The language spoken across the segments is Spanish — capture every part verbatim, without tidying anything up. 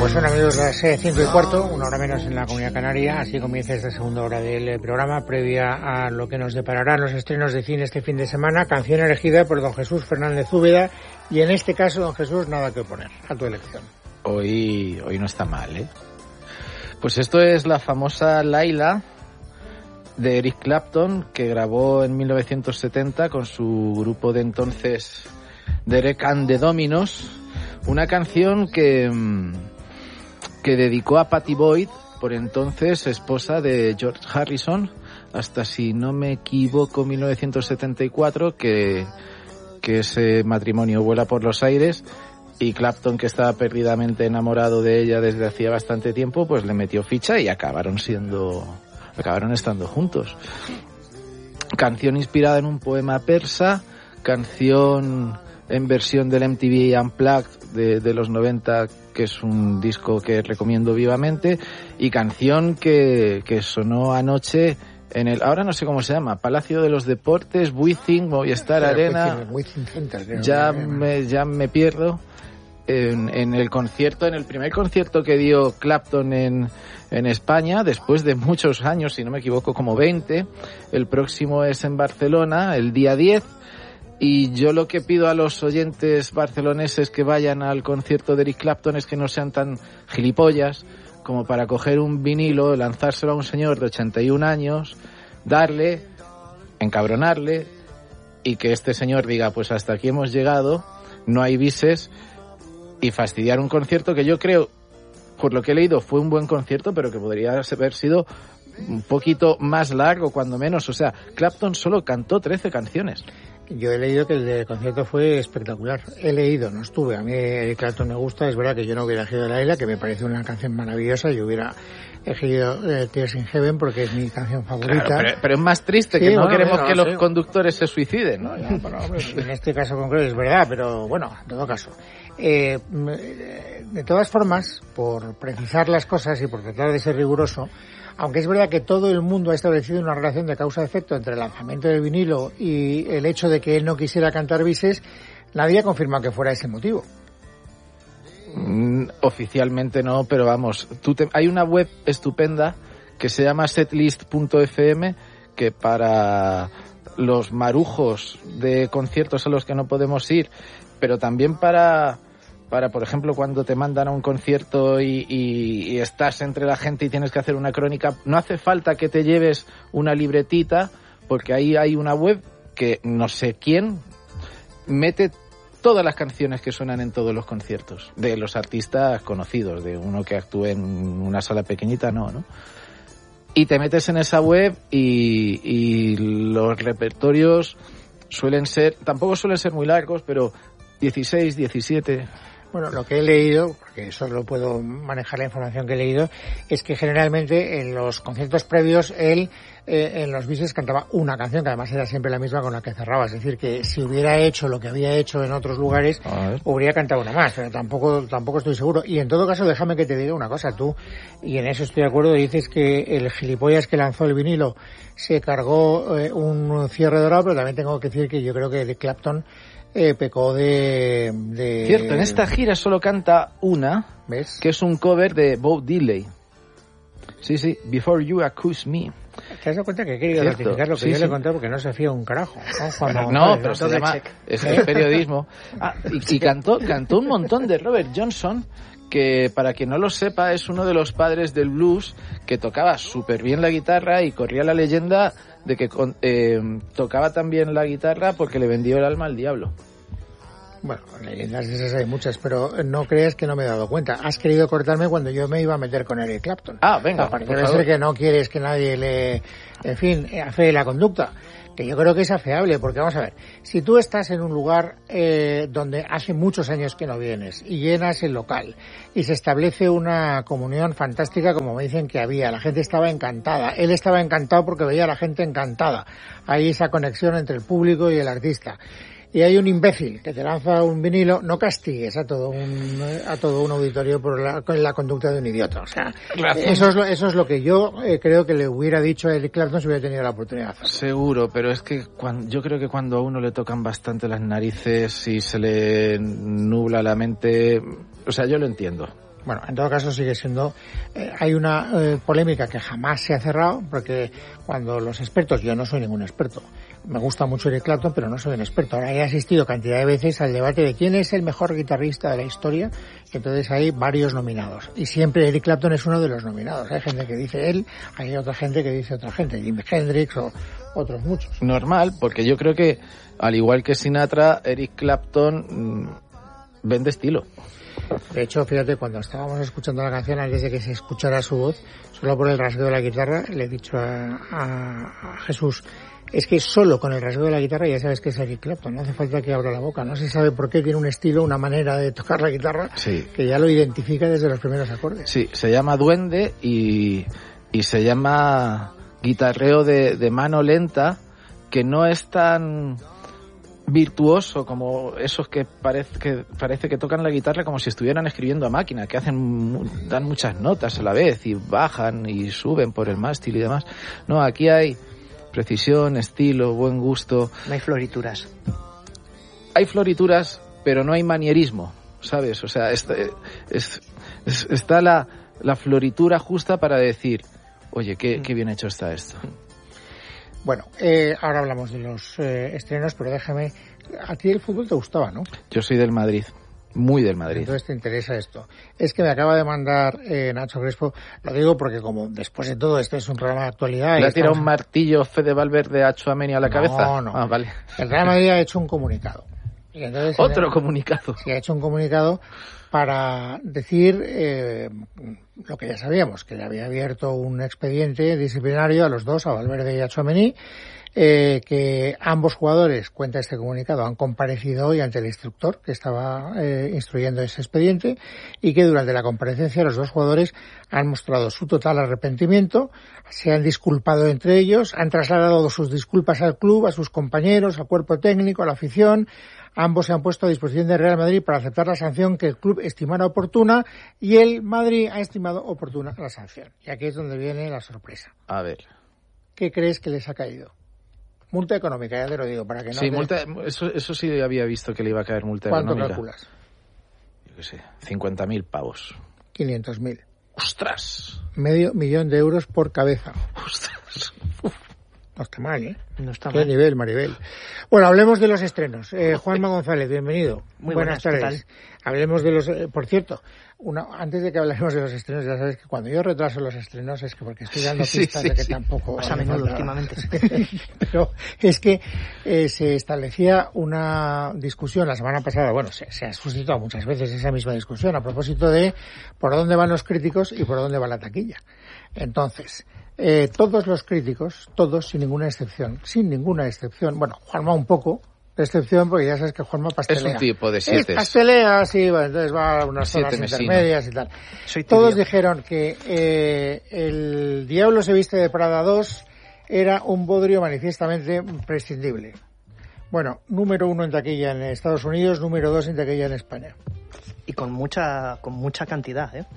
Pues son, amigos, las cinco y cuarto, una hora menos en la Comunidad Canaria. Así comienza esta segunda hora del programa, previa a lo que nos depararán los estrenos de cine este fin de semana. Canción elegida por don Jesús Fernández Úbeda, y en este caso, don Jesús, nada que oponer a tu elección. Hoy, hoy no está mal, ¿eh? Pues esto es la famosa Laila de Eric Clapton, que grabó en mil novecientos setenta con su grupo de entonces, Derek and the Dominos, una canción que... que dedicó a Pattie Boyd, por entonces esposa de George Harrison, hasta, si no me equivoco, mil novecientos setenta y cuatro, que, que ese matrimonio vuela por los aires, y Clapton, que estaba perdidamente enamorado de ella desde hacía bastante tiempo, pues le metió ficha y acabaron siendo, acabaron estando juntos. Canción inspirada en un poema persa, canción en versión del M T V Unplugged de, de los noventa, que es un disco que recomiendo vivamente, y canción que, que sonó anoche en el, ahora no sé cómo se llama, Palacio de los Deportes, Withing, Movistar Arena, Withing Center, ya me, ya me pierdo, en, en el concierto, en el primer concierto que dio Clapton en, en España, después de muchos años, si no me equivoco, como veinte, el próximo es en Barcelona, el día diez, y yo lo que pido a los oyentes barceloneses que vayan al concierto de Eric Clapton es que no sean tan gilipollas como para coger un vinilo, lanzárselo a un señor de ochenta y un años, darle, encabronarle, y que este señor diga, pues hasta aquí hemos llegado, no hay bises, y fastidiar un concierto que yo creo, por lo que he leído, fue un buen concierto, pero que podría haber sido un poquito más largo, cuando menos. O sea, Clapton solo cantó trece canciones. Yo he leído que el del concierto fue espectacular. He leído, no estuve. A mí Eric Clapton me gusta. Es verdad que yo no hubiera elegido Laila, que me parece una canción maravillosa. Yo hubiera elegido eh, Tears in Heaven porque es mi canción favorita. Claro, pero, pero es más triste, sí, que no bueno, queremos no, que no, los sí. conductores se suiciden, ¿no? no pero, hombre, en este caso concreto es verdad, pero bueno, en todo caso. Eh, de todas formas, por precisar las cosas y por tratar de ser riguroso, aunque es verdad que todo el mundo ha establecido una relación de causa-efecto entre el lanzamiento del vinilo y el hecho de que él no quisiera cantar bises, nadie ha confirmado que fuera ese motivo. Mm, oficialmente no, pero vamos, tú te, hay una web estupenda que se llama setlist punto efe eme, que para los marujos de conciertos a los que no podemos ir, pero también para... para, por ejemplo, cuando te mandan a un concierto y, y, y estás entre la gente y tienes que hacer una crónica, no hace falta que te lleves una libretita, porque ahí hay una web que no sé quién mete todas las canciones que suenan en todos los conciertos, de los artistas conocidos, de uno que actúe en una sala pequeñita, no, ¿no? Y te metes en esa web y, y los repertorios suelen ser, tampoco suelen ser muy largos, pero dieciséis, diecisiete... Bueno, lo que he leído, porque solo puedo manejar la información que he leído, es que generalmente en los conciertos previos él eh, en los bises cantaba una canción, que además era siempre la misma con la que cerraba. Es decir, que si hubiera hecho lo que había hecho en otros lugares, hubiera cantado una más, pero tampoco tampoco estoy seguro. Y en todo caso, déjame que te diga una cosa, tú, y en eso estoy de acuerdo, dices que el gilipollas que lanzó el vinilo se cargó eh, un cierre dorado, pero también tengo que decir que yo creo que de Clapton Eh, pecó de, de... Cierto, en esta gira solo canta una, ¿ves? Que es un cover de Bo Diddley. Sí, sí, Before You Accuse Me. ¿Te has dado cuenta que he querido Cierto, ratificar lo que sí, yo sí. le he contado porque no se fía un carajo? No, Cuando, no joder, pero se llama... Es el periodismo. Ah, y, y cantó, cantó un montón de Robert Johnson, que para quien no lo sepa es uno de los padres del blues, que tocaba súper bien la guitarra y corría la leyenda de que eh, tocaba también la guitarra porque le vendió el alma al diablo. Bueno, leyendas esas hay muchas, pero no creas que no me he dado cuenta. Has querido cortarme cuando yo me iba a meter con Eric Clapton. Ah, venga, parece ser que no quieres que nadie le... En fin, afee la conducta. Que yo creo que es afeable, porque vamos a ver, si tú estás en un lugar eh, donde hace muchos años que no vienes y llenas el local y se establece una comunión fantástica como me dicen que había, la gente estaba encantada, él estaba encantado porque veía a la gente encantada, hay esa conexión entre el público y el artista. Y hay un imbécil que te lanza un vinilo, no castigues a todo un a todo un auditorio por la, con la conducta de un idiota. O sea, eso es, lo, eso es lo que yo eh, creo que le hubiera dicho a Eric Clapton si hubiera tenido la oportunidad de hacerlo. Seguro, pero es que cuando, yo creo que cuando a uno le tocan bastante las narices y se le nubla la mente, o sea, yo lo entiendo. Bueno, en todo caso sigue siendo... Eh, hay una eh, polémica que jamás se ha cerrado, porque cuando los expertos... Yo no soy ningún experto. Me gusta mucho Eric Clapton, pero no soy un experto. Ahora he asistido cantidad de veces al debate de quién es el mejor guitarrista de la historia. Entonces hay varios nominados. Y siempre Eric Clapton es uno de los nominados. Hay gente que dice él, hay otra gente que dice otra gente. Jimi Hendrix o otros muchos. Normal, porque yo creo que, al igual que Sinatra, Eric Clapton mmm, vende estilo. De hecho, fíjate, cuando estábamos escuchando la canción, antes de que se escuchara su voz, solo por el rasgueo de la guitarra, le he dicho a, a, a Jesús, es que solo con el rasgueo de la guitarra ya sabes que es Eric Clapton, no hace falta que abra la boca, no se sabe por qué, tiene un estilo, una manera de tocar la guitarra, sí, que ya lo identifica desde los primeros acordes. Sí, se llama duende y, y se llama guitarreo de, de mano lenta, que no es tan virtuoso como esos que parece que parece que tocan la guitarra como si estuvieran escribiendo a máquina, que hacen dan muchas notas a la vez y bajan y suben por el mástil y demás. No, aquí hay precisión, estilo, buen gusto. No hay florituras. Hay florituras, pero no hay manierismo, ¿sabes? O sea, está, es, es, está la, la floritura justa para decir, oye, qué, qué bien hecho está esto. Bueno, eh, ahora hablamos de los eh, estrenos, pero déjame... A ti el fútbol te gustaba, ¿no? Yo soy del Madrid, muy del Madrid. Entonces te interesa esto. Es que me acaba de mandar eh, Nacho Crespo, lo digo porque como después de todo este es un programa de actualidad... ¿Le ha tirado un martillo Fede Valverde a Tchouaméni a la cabeza? No, no. Ah, vale. El Real Madrid ha hecho un comunicado. Y entonces, Otro el, comunicado. Sí, ha hecho un comunicado para decir eh, lo que ya sabíamos, que le había abierto un expediente disciplinario a los dos, a Valverde y a Tchouaméni, eh, que ambos jugadores, cuenta este comunicado, han comparecido hoy ante el instructor que estaba eh, instruyendo ese expediente y que durante la comparecencia los dos jugadores han mostrado su total arrepentimiento, se han disculpado entre ellos, han trasladado sus disculpas al club, a sus compañeros, al cuerpo técnico, a la afición. Ambos se han puesto a disposición del Real Madrid para aceptar la sanción que el club estimara oportuna y el Madrid ha estimado oportuna la sanción. Y aquí es donde viene la sorpresa. A ver. ¿Qué crees que les ha caído? Multa económica, ya te lo digo, para que no... Sí, te... multa, eso, eso sí había visto que le iba a caer multa ¿Cuánto económica. ¿Cuánto calculas? Yo qué sé, cincuenta mil pavos. quinientos mil. ¡Ostras! Medio millón de euros por cabeza. ¡Ostras! No está mal, ¿eh? No está Qué mal. nivel, Maribel. Bueno, hablemos de los estrenos. Eh, Juanma González, bienvenido. Muy buenas, buenas, tardes. ¿qué Hablemos de los... Eh, por cierto, una, antes de que hablemos de los estrenos, ya sabes que cuando yo retraso los estrenos es que porque estoy dando Sí, pistas sí, de que sí. tampoco... Más a menudo últimamente. Pero es que eh, se establecía una discusión la semana pasada, bueno, se, se ha suscitado muchas veces esa misma discusión a propósito de por dónde van los críticos y por dónde va la taquilla. Entonces... Eh, todos los críticos, todos, sin ninguna excepción, sin ninguna excepción, bueno, Juanma un poco de excepción, porque ya sabes que Juanma pastelea. Es un tipo de siete. Es pastelea, sí, bueno, entonces va a unas Siete zonas mesino. intermedias y tal. Soy Todos tibio. dijeron que eh, El Diablo se viste de Prada dos era un bodrio manifiestamente prescindible. Bueno, número uno en taquilla en Estados Unidos, número dos en taquilla en España. Y con mucha, con mucha cantidad, ¿eh?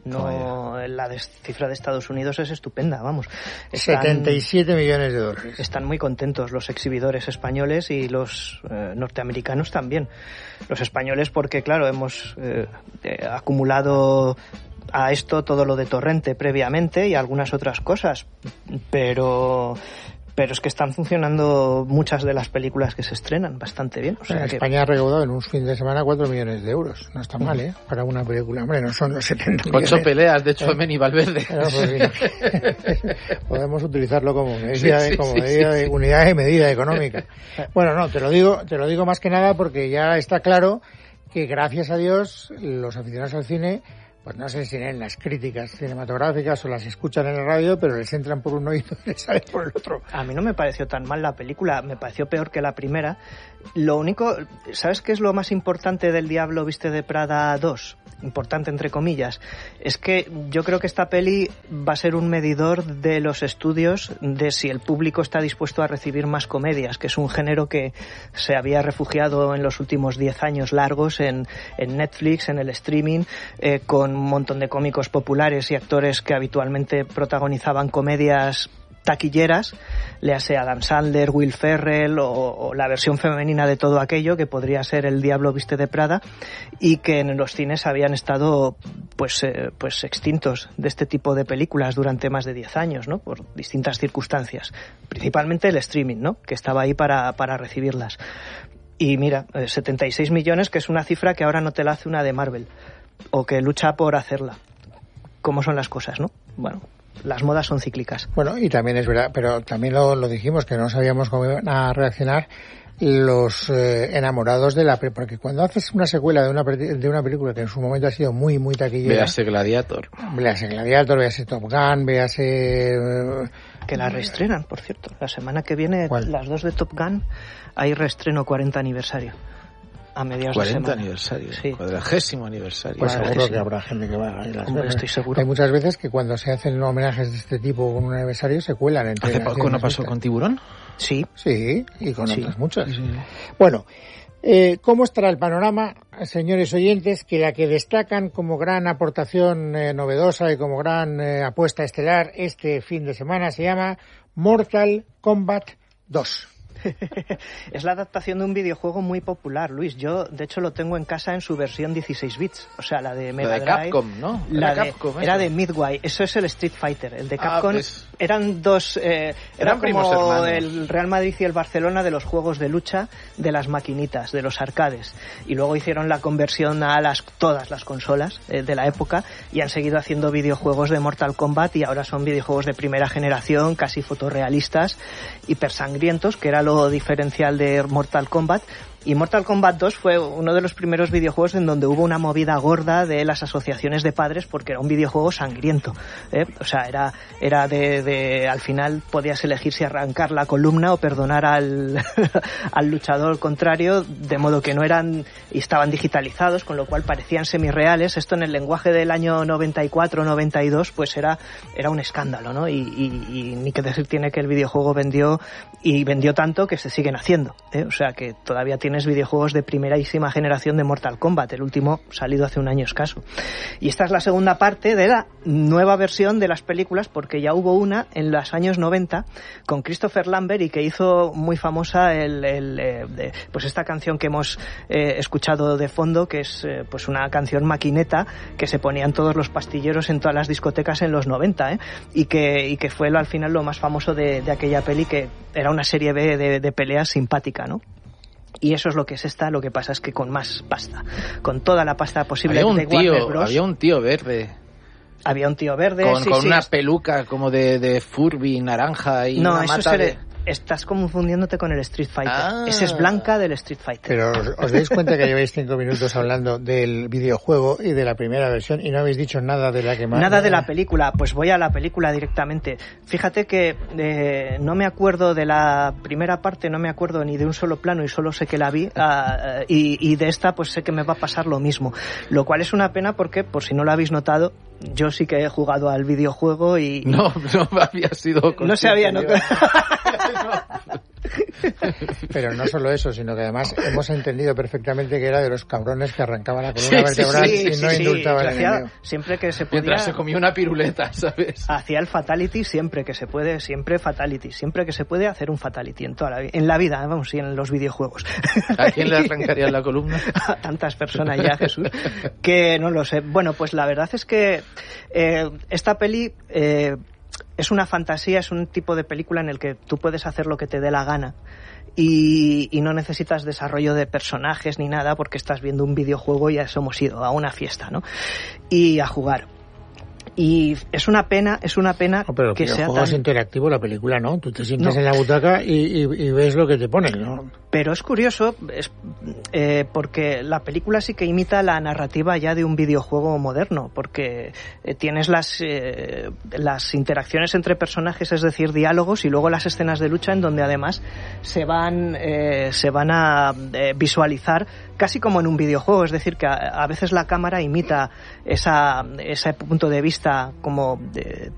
No, la de- cifra de Estados Unidos es estupenda, vamos. Están, setenta y siete millones de dólares. están muy contentos los exhibidores españoles y los eh, norteamericanos también. Los españoles porque, claro, hemos eh, eh, acumulado a esto todo lo de Torrente previamente y algunas otras cosas, pero... Pero es que están funcionando muchas de las películas que se estrenan bastante bien. O sea En que... España ha recaudado en un fin de semana cuatro millones de euros. No está mal, ¿eh? Para una película. Hombre, no son los setenta millones. Ocho peleas de Tchouaméni y Valverde. Pero, pues, sí. Podemos utilizarlo como medida, Sí, de, sí, como sí, medida sí, de sí. unidad de medida económica. Bueno, no, te lo digo, te lo digo más que nada porque ya está claro que gracias a Dios los aficionados al cine, pues no sé si leen las críticas cinematográficas o las escuchan en el radio, pero les entran por un oído y les salen por el otro. A mí no me pareció tan mal la película, me pareció peor que la primera. Lo único, ¿sabes qué es lo más importante del Diablo viste de Prada dos? Importante entre comillas. Es que yo creo que esta peli va a ser un medidor de los estudios de si el público está dispuesto a recibir más comedias, que es un género que se había refugiado en los últimos diez años largos en, en Netflix, en el streaming, eh, con un montón de cómicos populares y actores que habitualmente protagonizaban comedias taquilleras, léase Adam Sandler, Will Ferrell o, o la versión femenina de todo aquello que podría ser El Diablo viste de Prada, y que en los cines habían estado pues, eh, pues extintos de este tipo de películas durante más de diez años, ¿no? Por distintas circunstancias. Principalmente el streaming, ¿no? Que estaba ahí para, para recibirlas. Y mira, eh, setenta y seis millones, que es una cifra que ahora no te la hace una de Marvel, o que lucha por hacerla. ¿Cómo son las cosas, no? Bueno, las modas son cíclicas. Bueno, y también es verdad, pero también lo, lo dijimos, que no sabíamos cómo iban a reaccionar los eh, enamorados de la... Porque cuando haces una secuela de una de una película que en su momento ha sido muy, muy taquillera... Véase Gladiator. Véase Gladiator, véase Top Gun, véase... Eh, que la reestrenan, por cierto. La semana que viene, ¿cuál? Las dos de Top Gun, hay reestreno cuarenta aniversario. A mediados de semana. cuarenta aniversario, sí. Cuadragésimo aniversario. Pues seguro que habrá gente que va a ir a Hombre, estoy seguro. Hay muchas veces que cuando se hacen homenajes de este tipo con un aniversario se cuelan entre... ¿Hace poco no pasó con Tiburón? Sí. Sí, y con sí. otras muchas. Sí. Bueno, eh, ¿cómo estará el panorama, señores oyentes? Que la que destacan como gran aportación eh, novedosa y como gran eh, apuesta estelar este fin de semana se llama Mortal Kombat dos. Es la adaptación de un videojuego muy popular, Luis. Yo, de hecho, lo tengo en casa en su versión dieciséis bits. O sea, la de Mega la de Drive. Capcom, ¿no? La era, de, Capcom, era de Midway. Eso es el Street Fighter. El de Capcom ah, pues... eran dos... Eh, eran era como hermanos. El Real Madrid y el Barcelona de los juegos de lucha de las maquinitas, de los arcades. Y luego hicieron la conversión a las todas las consolas eh, de la época y han seguido haciendo videojuegos de Mortal Kombat y ahora son videojuegos de primera generación, casi fotorrealistas, hipersangrientos, que era lo diferencial de Mortal Kombat. Y Mortal Kombat dos fue uno de los primeros videojuegos en donde hubo una movida gorda de las asociaciones de padres porque era un videojuego sangriento, ¿eh? O sea, era era de, de al final podías elegir si arrancar la columna o perdonar al al luchador contrario, de modo que no eran y estaban digitalizados, con lo cual parecían semirreales. Esto en el lenguaje del año noventa y cuatro noventa y dos pues era era un escándalo, ¿no? Y, y, y ni que decir tiene que el videojuego vendió y vendió tanto que se siguen haciendo, ¿eh? O sea, que todavía tiene videojuegos de primerísima generación de Mortal Kombat, el último salido hace un año escaso. Y esta es la segunda parte de la nueva versión de las películas, porque ya hubo una en los años noventa con Christopher Lambert y que hizo muy famosa el, el, eh, de, pues esta canción que hemos eh, escuchado de fondo, que es eh, pues una canción maquineta que se ponían todos los pastilleros en todas las discotecas en los noventa, ¿eh? y que y que fue lo, al final lo más famoso de, de aquella peli, que era una serie B de, de peleas simpática, ¿no? Y eso es lo que es esta, lo que pasa es que con más pasta, con toda la pasta posible. Había un de tío, Warner Bros. Había un tío verde. Había un tío verde, con, sí, con sí, una es... peluca como de, de Furby naranja y no, una eso mata es de... el... Estás confundiéndote con el Street Fighter. Ah. Ese es Blanca del Street Fighter. Pero os, os dais cuenta que lleváis cinco minutos hablando del videojuego y de la primera versión y no habéis dicho nada de la que más... Nada de la película. Pues voy a la película directamente. Fíjate que eh, no me acuerdo de la primera parte, no me acuerdo ni de un solo plano y solo sé que la vi. Uh, y, y de esta pues sé que me va a pasar lo mismo. Lo cual es una pena porque, por si no lo habéis notado, yo sí que he jugado al videojuego y... No, no había sido... No se había notado. Pero no solo eso, sino que además hemos entendido perfectamente que era de los cabrones que arrancaban la columna sí, vertebral sí, sí, y no sí, indultaba sí, al hacía, enemigo. siempre que se podía... Mientras se comía una piruleta, ¿sabes? Hacía el fatality siempre que se puede, siempre fatality, siempre que se puede hacer un fatality en toda la vida, en la vida, vamos, y en los videojuegos. ¿A quién le arrancaría la columna? A tantas personas ya, Jesús, que no lo sé. Bueno, pues la verdad es que eh, esta peli... Eh, es una fantasía, es un tipo de película en el que tú puedes hacer lo que te dé la gana y, y no necesitas desarrollo de personajes ni nada porque estás viendo un videojuego y ya hemos ido a una fiesta, ¿no? Y a jugar. Y es una pena, es una pena no, pero que sea el juego tan... es interactivo, la película no, tú te sientas no. en la butaca y, y, y ves lo que te ponen, ¿no? Pero es curioso, es, eh, porque la película sí que imita la narrativa ya de un videojuego moderno, porque eh, tienes las, eh, las interacciones entre personajes, es decir, diálogos, y luego las escenas de lucha en donde además se van, eh, se van a eh, visualizar casi como en un videojuego, es decir, que a, a veces la cámara imita esa, ese punto de vista como de,